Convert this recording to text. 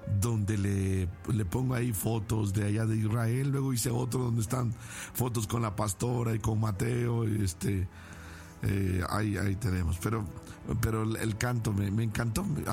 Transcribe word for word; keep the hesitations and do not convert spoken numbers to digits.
donde le, le pongo ahí fotos de allá de Israel. Luego hice otro donde están fotos con la pastora y con Mateo. Y este, eh, ahí, ahí tenemos. Pero, pero el canto me, me encantó.